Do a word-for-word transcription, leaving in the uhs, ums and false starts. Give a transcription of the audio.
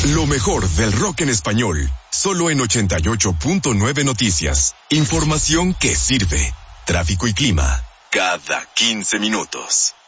Lo mejor del rock en español, solo en ochenta y ocho punto nueve Noticias. Información que sirve. Tráfico y clima, cada quince minutos.